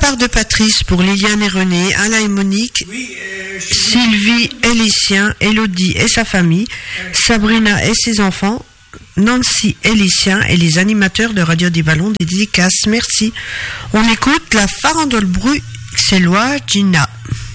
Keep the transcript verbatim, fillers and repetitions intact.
part de Patrice pour Liliane et René, Alain et Monique, Oui, euh, je- Sylvie et les siens, Elodie et sa famille, Sabrina et ses enfants, Nancy et les siens et les animateurs de Radio des Ballons des dédicaces. Merci. On écoute la farandole bruxelloise Gina.